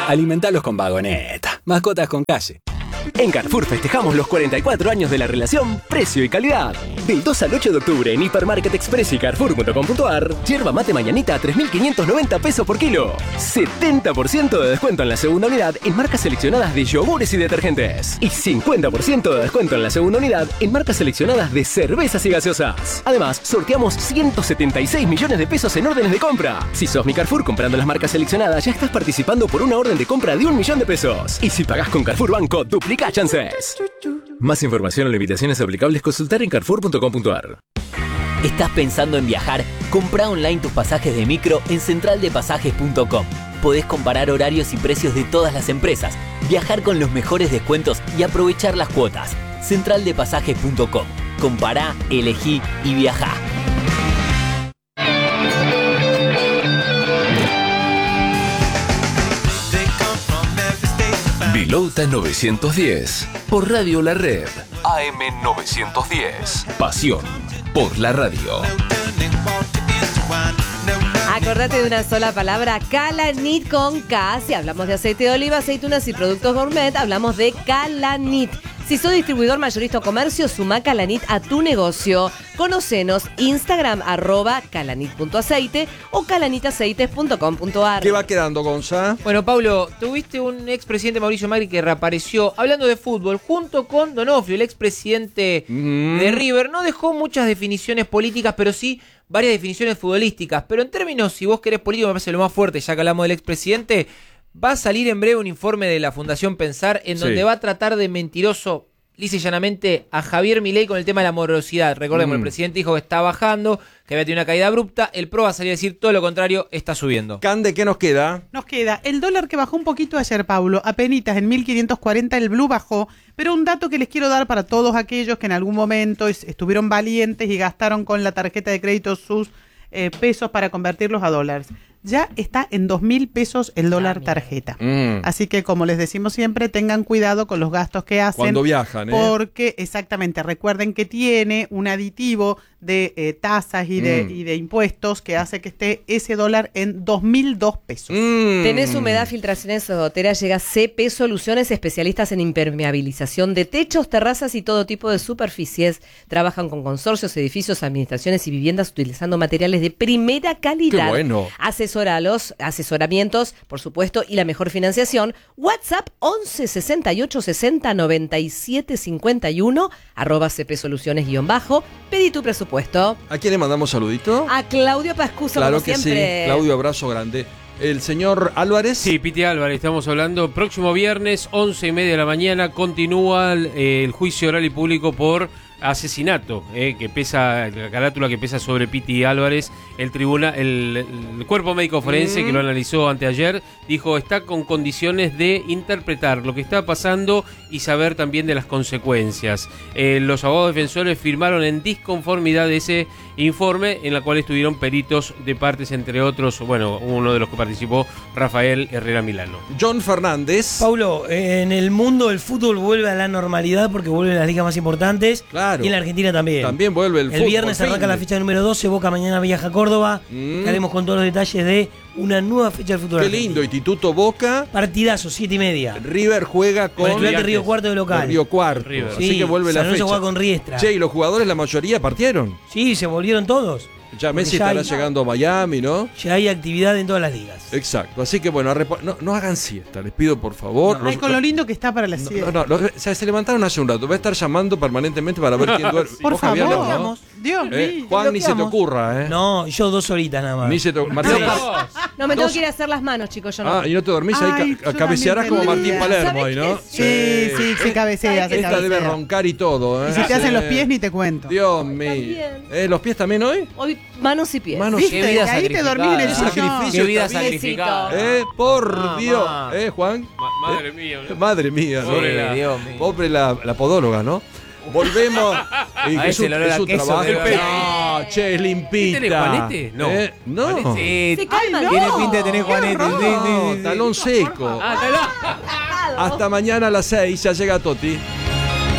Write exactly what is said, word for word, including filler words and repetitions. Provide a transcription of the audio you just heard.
Alimentalos con Vagoneta. Mascotas con calle. En Carrefour festejamos los cuarenta y cuatro años de la relación precio y calidad. Del dos al ocho de octubre en Hipermarket Express y Carrefour punto com punto ar, yerba mate mañanita a tres mil quinientos noventa pesos por kilo. setenta por ciento de descuento en la segunda unidad en marcas seleccionadas de yogures y detergentes. Y cincuenta por ciento de descuento en la segunda unidad en marcas seleccionadas de cervezas y gaseosas. Además, sorteamos ciento setenta y seis millones de pesos en órdenes de compra. Si sos mi Carrefour comprando las marcas seleccionadas, ya estás participando por una orden de compra de un millón de pesos. Y si pagás con Carrefour Banco, duplica chances. Más información o limitaciones aplicables, consultar en carrefour punto com punto ar. ¿Estás pensando en viajar? Comprá online tus pasajes de micro en central de pasajes punto com. Podés comparar horarios y precios de todas las empresas, viajar con los mejores descuentos y aprovechar las cuotas. central de pasajes punto com. Compará, elegí y viajá. Vilauta novecientos diez, por Radio La Red. A M novecientos diez. Pasión por la radio. Acordate de una sola palabra, Calanit con K. Si hablamos de aceite de oliva, aceitunas y productos gourmet, hablamos de Calanit. Si sos distribuidor mayorista o comercio, sumá Calanit a tu negocio. Conocenos, Instagram, arroba calanit.aceite o calanitaceites punto com punto ar. ¿Qué va quedando, Gonza? Bueno, Pablo, tuviste un expresidente Mauricio Macri que reapareció hablando de fútbol junto con Donofrio, el expresidente mm. de River. No dejó muchas definiciones políticas, pero sí varias definiciones futbolísticas. Pero en términos, si vos querés político, me parece lo más fuerte, ya que hablamos del expresidente. Va a salir en breve un informe de la Fundación Pensar en donde sí. va a tratar de mentiroso, lisa y llanamente, a Javier Milei con el tema de la morosidad. Recordemos, mm. el presidente dijo que está bajando, que había tenido una caída abrupta. El P R O va a salir a decir todo lo contrario, está subiendo. Cande, ¿qué nos queda? Nos queda el dólar que bajó un poquito ayer, Pablo. Apenitas en mil quinientos cuarenta, el blue bajó. Pero un dato que les quiero dar para todos aquellos que en algún momento estuvieron valientes y gastaron con la tarjeta de crédito sus eh, pesos para convertirlos a dólares. Ya está en dos mil pesos el dólar tarjeta. Mm. Así que, como les decimos siempre, tengan cuidado con los gastos que hacen. Cuando viajan, ¿eh? Porque, exactamente, recuerden que tiene un aditivo de eh, tasas y de, mm. y de impuestos que hace que esté ese dólar en dos mil dos pesos. Mm. Tenés humedad, filtraciones goteras, llega C P Soluciones, especialistas en impermeabilización de techos, terrazas y todo tipo de superficies. Trabajan con consorcios, edificios, administraciones y viviendas utilizando materiales de primera calidad. ¡Qué bueno! Asesora los asesoramientos, por supuesto, y la mejor financiación. WhatsApp once sesenta y ocho sesenta noventa y siete cincuenta y uno, arroba C P Soluciones guión bajo. Pedí tu presupuesto. ¿A quién le mandamos saludito? A Claudio Pascuso, claro como que siempre. Sí, Claudio, abrazo grande. El señor Álvarez. Sí, Piti Álvarez, estamos hablando. Próximo viernes, once y media de la mañana, continúa el, eh, el juicio oral y público por asesinato, eh, que pesa, la carátula que pesa sobre Piti Álvarez. El tribunal, el, el cuerpo médico forense mm. que lo analizó anteayer, dijo está con condiciones de interpretar lo que está pasando y saber también de las consecuencias. Eh, los abogados defensores firmaron en disconformidad de ese informe, en la cual estuvieron peritos de partes, entre otros, bueno, uno de los que participó, Rafael Herrera Milano. John Fernández. Paulo, en el mundo el fútbol vuelve a la normalidad porque vuelven las ligas más importantes. Claro. Y en la Argentina también. También vuelve el, el fútbol. El viernes arranca la fecha número doce, Boca mañana viaja a Córdoba. Mm. Estaremos con todos los detalles de una nueva fecha del fútbol. Qué lindo, Instituto Boca. Partidazo, siete y media. River juega con... Con el Estudiante Río Cuarto de local. Río Cuarto. River. Así sí, que vuelve la fecha. Se juega con Riestra. Che, y los jugadores, la mayoría partieron. Sí, se volvieron todos. Ya Messi ya estará hay, llegando a Miami, ¿no? Ya hay actividad en todas las ligas. Exacto. Así que bueno, no, no hagan siesta, les pido por favor. No, los, con lo lindo que está para la siesta. No, no, no, o sea, se levantaron hace un rato. Va a estar llamando permanentemente para ver quién duerme. Por Vos, favor, Javier, no, ¿no? Dios mío. Eh, Juan, ni se te ocurra, ¿eh? No, yo dos horitas nada más. Ni se te Martín. No, me tengo dos. que ir a hacer las manos, chicos. Yo no. Ah, y no te dormís ahí, ca cabecearás como Martín Palermo ahí, ¿no? Sí, sí, sí, se cabecea. Esta cabecea. Debe roncar y todo, ¿eh? Y si te hacen los pies, ni te cuento. Dios mío. ¿Eh, ¿Los pies también hoy? Hoy manos y pies. Manos ¿Viste? y ahí te dormís en el sacrificio. Qué vida sacrificada. Eh, por ah, Dios. Ma. Eh, Juan. Ma madre mía. ¿no? Madre mía. Pobre, ¿no? la, Dios mío. Pobre la, la podóloga, ¿no? Volvemos. Y a es un, es un queso, trabajo. de No, che, es limpita. ¿Tiene Juanete? No. ¿Eh? No. Juanete. Se calma, no. Tiene pinta de tener Juanete. No, talón seco. Ah, talón. Hasta mañana a las seis. Ya llega Toti.